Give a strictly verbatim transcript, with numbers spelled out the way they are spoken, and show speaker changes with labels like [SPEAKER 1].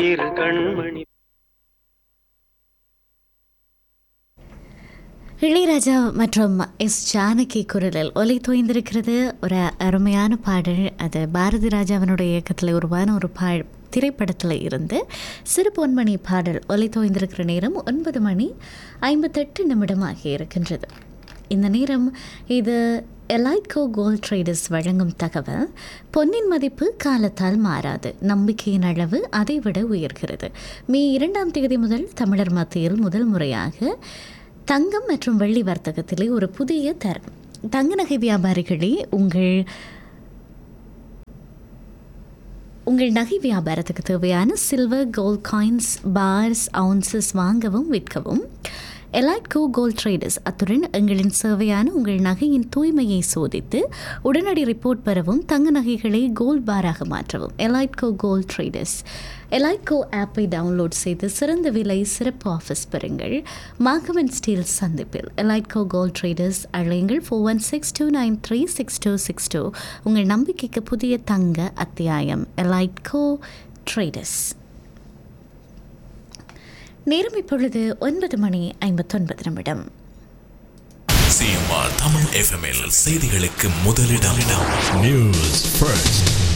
[SPEAKER 1] இரு கண்மணி.
[SPEAKER 2] இளையராஜா மற்றும் எஸ் ஜானகி குரலில் ஒலி தோய்ந்திருக்கிறது ஒரு அருமையான பாடல். அது பாரதி ராஜாவினுடைய இயக்கத்தில் உருவான ஒரு பா திரைப்படத்தில் இருந்து சிறு பொன்மணி பாடல் ஒலி தோய்ந்திருக்கிற நேரம் ஒன்பது மணி ஐம்பத்தெட்டு நிமிடமாகி இருக்கின்றது. இந்த நேரம் இது எலைட்கோ கோல்ட் ட்ரேடர்ஸ் வழங்கும் தகவல். பொன்னின் மதிப்பு காலத்தால் மாறாது, நம்பிக்கையின் அளவு அதைவிட உயர்கிறது. மே இரண்டாம் தேதி முதல் தமிழர் மத்தியில் முதல் முறையாக தங்கம் மற்றும் வெள்ளி வர்த்தகத்திலே ஒரு புதிய தரம். தங்க நகை வியாபாரிகளே, உங்கள் உங்கள் நகை வியாபாரத்துக்கு தேவையான silver, gold coins, parse, ounces வாங்கவும் விற்கவும் எலைட்கோ கோல்ட் ட்ரேடர்ஸ் அத்துடன் எங்களின் சேவையான உங்கள் நகையின் தூய்மையை சோதித்து உடனடி ரிப்போர்ட் பெறவும் தங்க நகைகளை கோல்ட் பாராக மாற்றவும் எலைட்கோ கோல்ட் ட்ரேடர்ஸ். எலைட்கோ ஆப்பை டவுன்லோட் செய்து சிறந்த விலை சிறப்பு ஆஃபர்ஸ் பெறுங்கள். மாகவன் ஸ்டீல் சந்திப்பில் எலைட்கோ கோல்ட் ட்ரேடர்ஸ் அழையுங்கள். Four one six two nine three six two six two. உங்கள் நம்பிக்கைக்கு புதிய தங்க அத்தியாயம். எலைட்கோ ட்ரேடர்ஸ். நேரம் இப்பொழுது ஒன்பது மணி ஐம்பத்தொன்பது நிமிடம்.
[SPEAKER 3] சிஎம்ஆர் தமிழ் எஃப்எம்எல் செய்திகளுக்கு முதலிடம். News first.